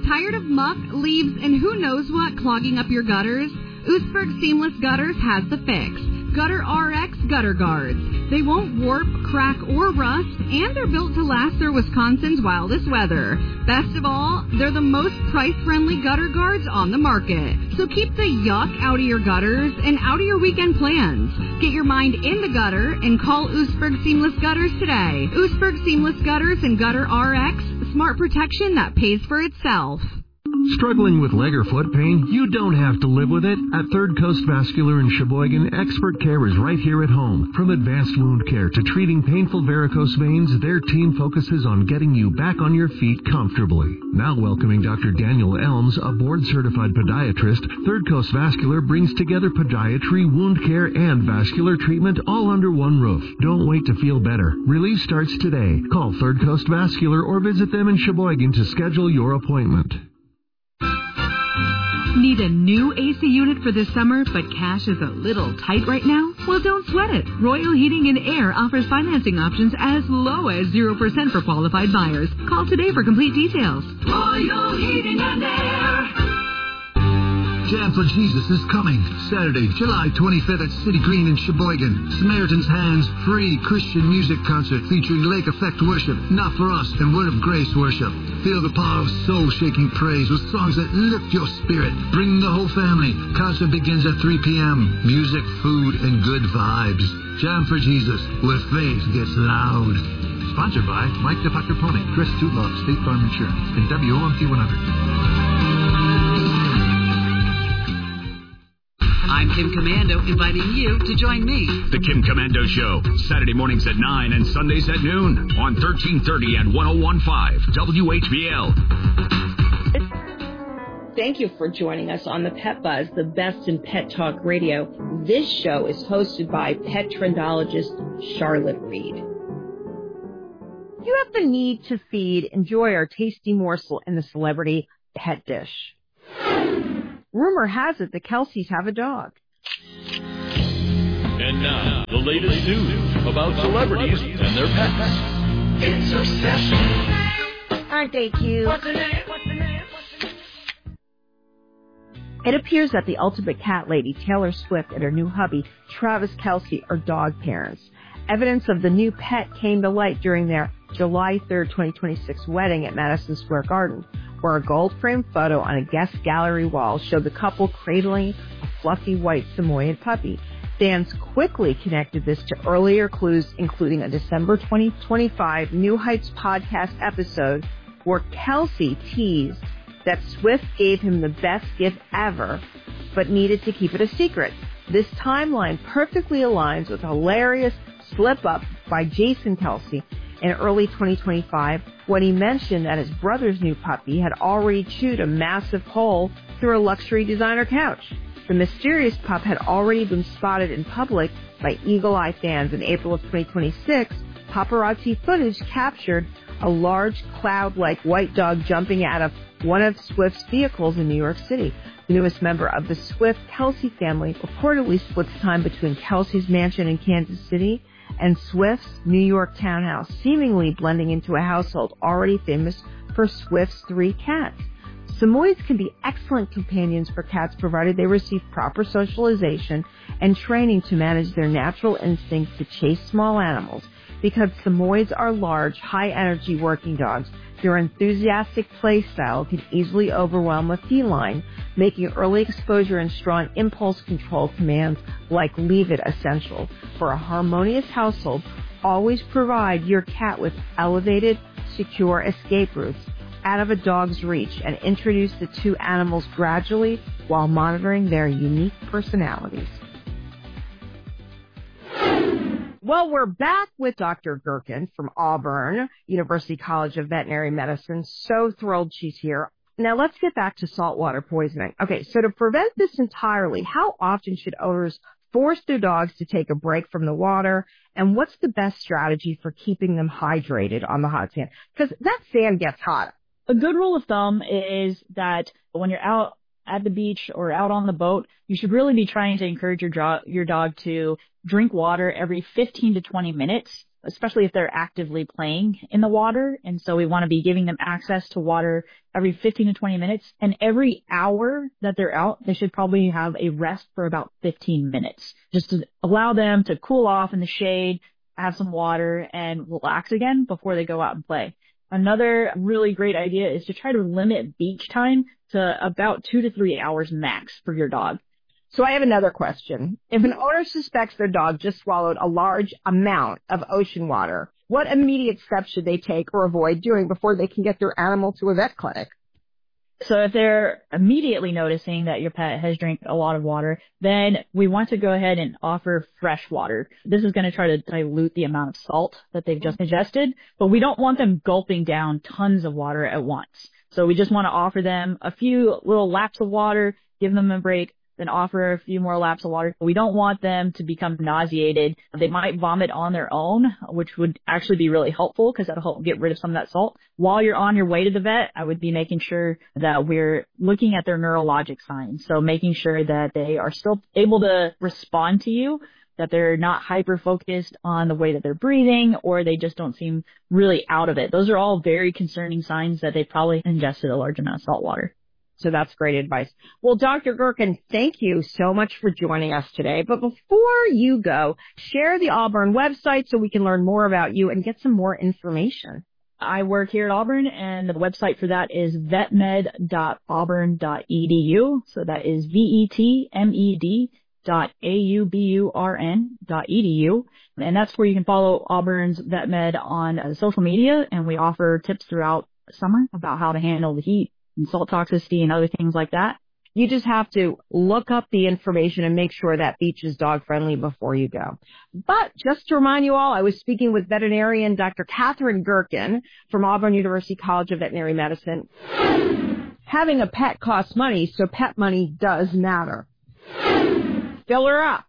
Tired of muck, leaves, and who knows what clogging up your gutters? Oostburg Seamless Gutters has the fix. Gutter RX Gutter Guards. They won't warp, crack, or rust, and they're built to last through Wisconsin's wildest weather. Best of all, they're the most price-friendly gutter guards on the market. So keep the yuck out of your gutters and out of your weekend plans. Get your mind in the gutter and call Oostburg Seamless Gutters today. Oostburg Seamless Gutters and Gutter RX, smart protection that pays for itself. Struggling with leg or foot pain? You don't have to live with it. At Third Coast Vascular in Sheboygan, expert care is right here at home. From advanced wound care to treating painful varicose veins, their team focuses on getting you back on your feet comfortably. Now welcoming Dr. Daniel Elms, a board-certified podiatrist, Third Coast Vascular brings together podiatry, wound care, and vascular treatment all under one roof. Don't wait to feel better. Relief starts today. Call Third Coast Vascular or visit them in Sheboygan to schedule your appointment. Need a new AC unit for this summer, but cash is a little tight right now? Well, don't sweat it. Royal Heating and Air offers financing options as low as 0% for qualified buyers. Call today for complete details. Royal Heating and Air. Jam for Jesus is coming Saturday, July 25th at City Green in Sheboygan. Samaritan's Hands free Christian music concert featuring Lake Effect worship, Not For Us, and Word of Grace worship. Feel the power of soul-shaking praise with songs that lift your spirit. Bring the whole family. Concert begins at 3 p.m. Music, food, and good vibes. Jam for Jesus, where faith gets loud. Sponsored by Mike DePacapone, Chris Tootloff, State Farm Insurance, and WOMT 100. I'm Kim Commando, inviting you to join me. The Kim Commando Show, Saturday mornings at 9 and Sundays at noon on 1330 and 101.5 WHBL. Thank you for joining us on the Pet Buzz, the best in pet talk radio. This show is hosted by pet trendologist Charlotte Reed. You have the need to feed, enjoy our tasty morsel in the celebrity pet dish. Rumor has it the Kelseys have a dog. And now, the latest news about celebrities and their pets. It's Obsession. Aren't they cute? What's the name? It appears that the ultimate cat lady, Taylor Swift, and her new hubby, Travis Kelce, are dog parents. Evidence of the new pet came to light during their July 3rd, 2026 wedding at Madison Square Garden, where a gold-framed photo on a guest gallery wall showed the couple cradling a fluffy white Samoyed puppy. Fans quickly connected this to earlier clues, including a December 2025 New Heights podcast episode where Kelce teased that Swift gave him the best gift ever, but needed to keep it a secret. This timeline perfectly aligns with a hilarious slip-up by Jason Kelce in early 2025 when he mentioned that his brother's new puppy had already chewed a massive hole through a luxury designer couch. The mysterious pup had already been spotted in public by eagle-eye fans in April of 2026. Paparazzi footage captured a large cloud-like white dog jumping out of one of Swift's vehicles in New York City. The newest member of the Swift-Kelce family reportedly splits time between Kelce's mansion in Kansas City and Swift's New York townhouse, seemingly blending into a household already famous for Swift's 3 cats. Samoyeds can be excellent companions for cats provided they receive proper socialization and training to manage their natural instinct to chase small animals. Because Samoyeds are large, high-energy working dogs, their enthusiastic play style can easily overwhelm a feline, making early exposure and strong impulse control commands like "leave it" essential. For a harmonious household, always provide your cat with elevated, secure escape routes out of a dog's reach and introduce the two animals gradually while monitoring their unique personalities. Well, we're back with Dr. Gerken from Auburn University College of Veterinary Medicine. So thrilled she's here. Now let's get back to saltwater poisoning. Okay, so to prevent this entirely, how often should owners force their dogs to take a break from the water? And what's the best strategy for keeping them hydrated on the hot sand? Because that sand gets hot. A good rule of thumb is that when you're out at the beach or out on the boat, you should really be trying to encourage your dog to drink water every 15 to 20 minutes. especially if they're actively playing in the water. And so we want to be giving them access to water every 15 to 20 minutes. And every hour that they're out, they should probably have a rest for about 15 minutes, just to allow them to cool off in the shade, have some water, and relax again before they go out and play. Another really great idea is to try to limit beach time to about 2 to 3 hours max for your dog. So I have another question. If an owner suspects their dog just swallowed a large amount of ocean water, what immediate steps should they take or avoid doing before they can get their animal to a vet clinic? So if they're immediately noticing that your pet has drank a lot of water, then we want to go ahead and offer fresh water. This is going to try to dilute the amount of salt that they've just ingested, but we don't want them gulping down tons of water at once. So we just want to offer them a few little laps of water, give them a break, then offer a few more laps of water. We don't want them to become nauseated. They might vomit on their own, which would actually be really helpful because that'll help get rid of some of that salt. While you're on your way to the vet, I would be making sure that we're looking at their neurologic signs. So making sure that they are still able to respond to you, that they're not hyper-focused on the way that they're breathing, or they just don't seem really out of it. Those are all very concerning signs that they probably ingested a large amount of salt water. So that's great advice. Well, Dr. Gerken, thank you so much for joining us today. But before you go, share the Auburn website so we can learn more about you and get some more information. I work here at Auburn, and the website for that is vetmed.auburn.edu. So that is vetmed.auburn.edu. And that's where you can follow Auburn's VetMed on social media. And we offer tips throughout summer about how to handle the heat and salt toxicity and other things like that. You just have to look up the information and make sure that beach is dog friendly before you go. But just to remind you all, I was speaking with veterinarian Dr. Catherine Gerken from Auburn University College of Veterinary Medicine. Having a pet costs money, so pet money does matter. Fill her up.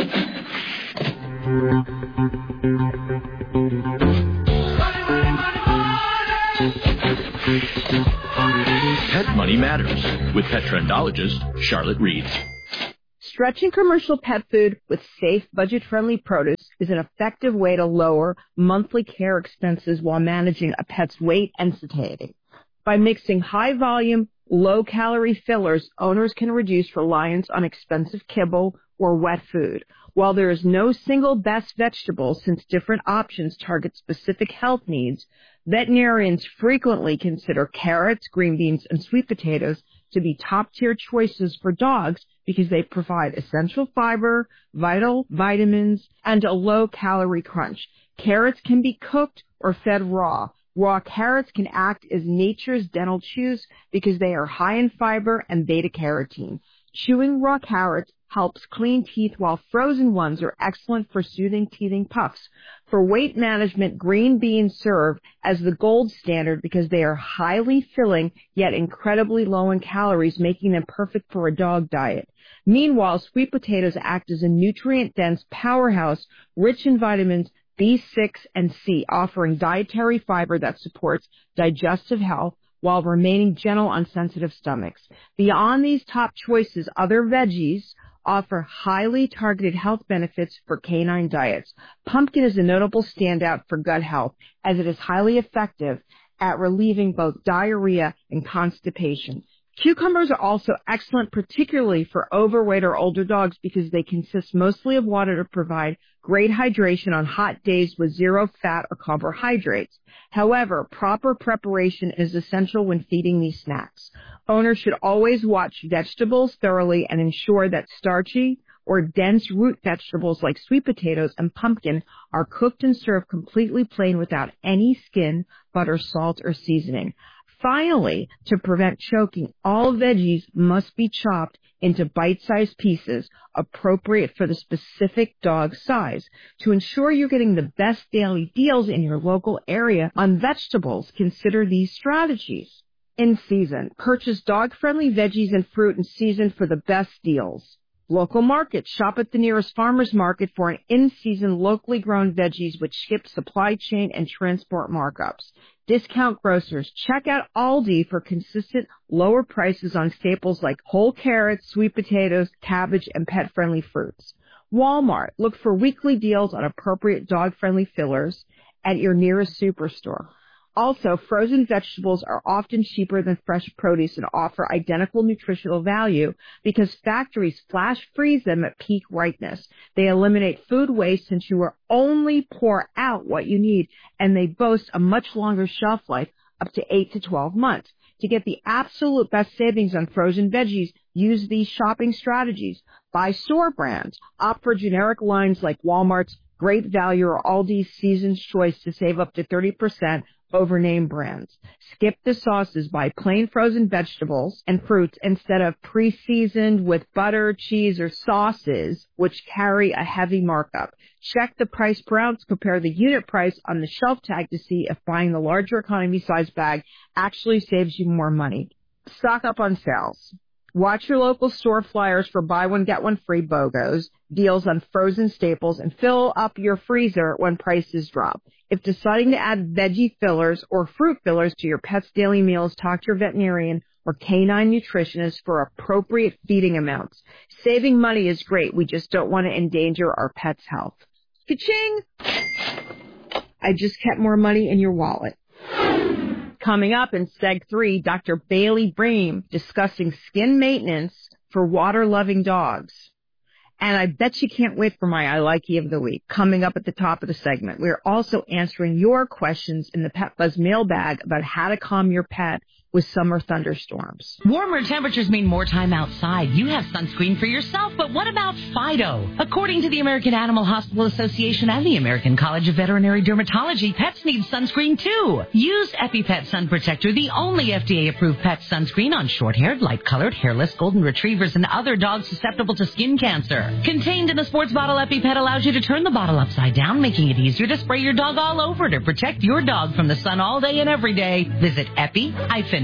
Pet Money Matters with pet trendologist Charlotte Reed. Stretching commercial pet food with safe, budget-friendly produce is an effective way to lower monthly care expenses while managing a pet's weight and satiety. By mixing high-volume, low-calorie fillers, owners can reduce reliance on expensive kibble or wet food. While there is no single best vegetable, since different options target specific health needs, veterinarians frequently consider carrots, green beans, and sweet potatoes to be top-tier choices for dogs because they provide essential fiber, vital vitamins, and a low-calorie crunch. Carrots can be cooked or fed raw. Raw carrots can act as nature's dental chews because they are high in fiber and beta-carotene. Chewing raw carrots helps clean teeth, while frozen ones are excellent for soothing teething puffs. For weight management, green beans serve as the gold standard because they are highly filling yet incredibly low in calories, making them perfect for a dog diet. Meanwhile, sweet potatoes act as a nutrient-dense powerhouse rich in vitamins B6 and C, offering dietary fiber that supports digestive health while remaining gentle on sensitive stomachs. Beyond these top choices, other veggies offer highly targeted health benefits for canine diets. Pumpkin is a notable standout for gut health, as it is highly effective at relieving both diarrhea and constipation. Cucumbers are also excellent, particularly for overweight or older dogs, because they consist mostly of water to provide great hydration on hot days with zero fat or carbohydrates. However, proper preparation is essential when feeding these snacks. Owners should always watch vegetables thoroughly and ensure that starchy or dense root vegetables like sweet potatoes and pumpkin are cooked and served completely plain without any skin, butter, salt, or seasoning. Finally, to prevent choking, all veggies must be chopped into bite-sized pieces appropriate for the specific dog size. To ensure you're getting the best daily deals in your local area on vegetables, consider these strategies. In season, purchase dog-friendly veggies and fruit in season for the best deals. Local markets, shop at the nearest farmer's market for an in-season locally grown veggies which skip supply chain and transport markups. Discount grocers, check out Aldi for consistent lower prices on staples like whole carrots, sweet potatoes, cabbage, and pet-friendly fruits. Walmart. Look for weekly deals on appropriate dog-friendly fillers at your nearest superstore. Also, frozen vegetables are often cheaper than fresh produce and offer identical nutritional value because factories flash freeze them at peak ripeness. They eliminate food waste since you will only pour out what you need, and they boast a much longer shelf life, up to 8 to 12 months. To get the absolute best savings on frozen veggies, use these shopping strategies. Buy store brands. Opt for generic lines like Walmart's Great Value or Aldi's Season's Choice to save up to 30% over name brands. Skip the sauces. Buy plain frozen vegetables and fruits instead of pre-seasoned with butter, cheese, or sauces, which carry a heavy markup. Check the price per ounce. Compare the unit price on the shelf tag to see if buying the larger economy size bag actually saves you more money. Stock up on sales. Watch your local store flyers for buy one, get one free BOGOs, deals on frozen staples, and fill up your freezer when prices drop. If deciding to add veggie fillers or fruit fillers to your pet's daily meals, talk to your veterinarian or canine nutritionist for appropriate feeding amounts. Saving money is great. We just don't want to endanger our pet's health. Ka-ching! I just kept more money in your wallet. Coming up in Seg 3, Dr. Bailey Bream discussing skin maintenance for water-loving dogs. And I bet you can't wait for my I Likey of the Week, coming up at the top of the segment. We're also answering your questions in the Pet Buzz mailbag about how to calm your pet with summer thunderstorms. Warmer temperatures mean more time outside. You have sunscreen for yourself, but what about Fido? According to the American Animal Hospital Association and the American College of Veterinary Dermatology, pets need sunscreen too. Use EpiPet Sun Protector, the only FDA-approved pet sunscreen on short-haired, light-colored, hairless golden retrievers and other dogs susceptible to skin cancer. Contained in the sports bottle, EpiPet allows you to turn the bottle upside down, making it easier to spray your dog all over to protect your dog from the sun all day and every day. Visit epi-pet.com.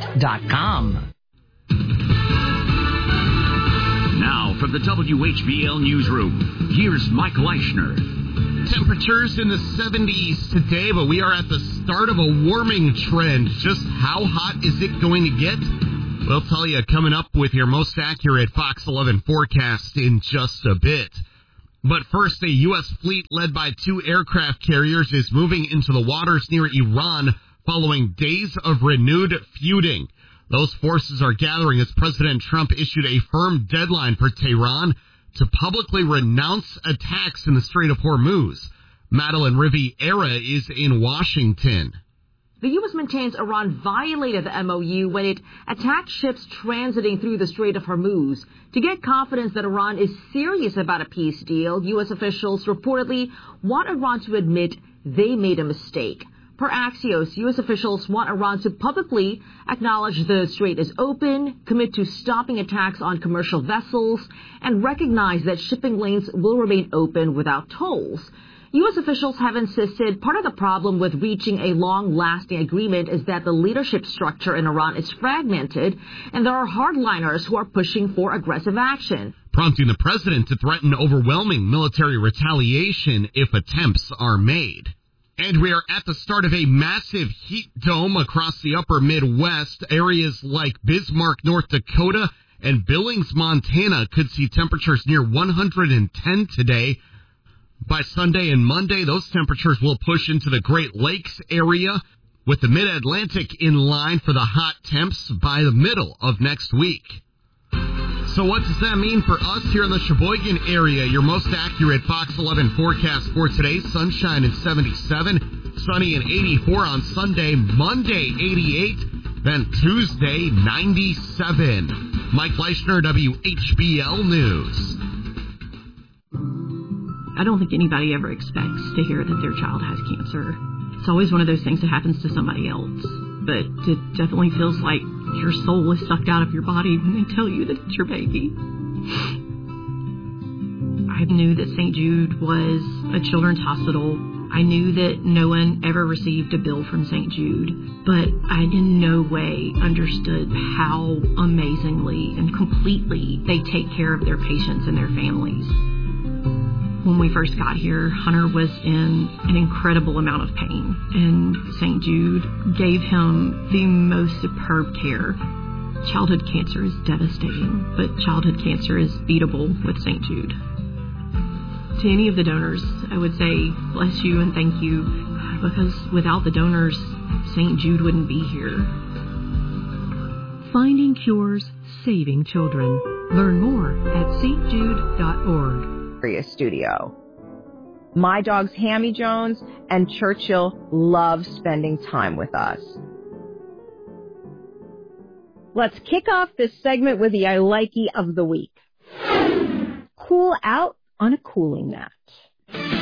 Now from the WHBL Newsroom, here's Mike Leischner. Temperatures in the 70s today, but we are at the start of a warming trend. Just how hot is it going to get? We'll tell you coming up with your most accurate Fox 11 forecast in just a bit. But first, a U.S. fleet led by 2 aircraft carriers is moving into the waters near Iran following days of renewed feuding. Those forces are gathering as President Trump issued a firm deadline for Tehran to publicly renounce attacks in the Strait of Hormuz. Madeline Riviera is in Washington. The U.S. maintains Iran violated the MOU when it attacked ships transiting through the Strait of Hormuz. To get confidence that Iran is serious about a peace deal, U.S. officials reportedly want Iran to admit they made a mistake. Per Axios, U.S. officials want Iran to publicly acknowledge the strait is open, commit to stopping attacks on commercial vessels, and recognize that shipping lanes will remain open without tolls. U.S. officials have insisted part of the problem with reaching a long-lasting agreement is that the leadership structure in Iran is fragmented, and there are hardliners who are pushing for aggressive action, prompting the president to threaten overwhelming military retaliation if attempts are made. And we are at the start of a massive heat dome across the upper Midwest. Areas like Bismarck, North Dakota, and Billings, Montana could see temperatures near 110 today. By Sunday and Monday, those temperatures will push into the Great Lakes area, with the Mid-Atlantic in line for the hot temps by the middle of next week. So what does that mean for us here in the Sheboygan area? Your most accurate Fox 11 forecast for today: sunshine and 77, sunny and 84 on Sunday, Monday 88, then Tuesday 97. Mike Leischner, WHBL News. I don't think anybody ever expects to hear that their child has cancer. It's always one of those things that happens to somebody else. But it definitely feels like your soul is sucked out of your body when they tell you that it's your baby. I knew that St. Jude was a children's hospital. I knew that no one ever received a bill from St. Jude, but I in no way understood how amazingly and completely they take care of their patients and their families. When we first got here, Hunter was in an incredible amount of pain, and St. Jude gave him the most superb care. Childhood cancer is devastating, but childhood cancer is beatable with St. Jude. To any of the donors, I would say bless you and thank you, because without the donors, St. Jude wouldn't be here. Finding Cures, Saving Children. Learn more at stjude.org. Studio. My dogs Hammy Jones and Churchill love spending time with us. Let's kick off this segment with the I Likey of the week. Cool out on a cooling mat.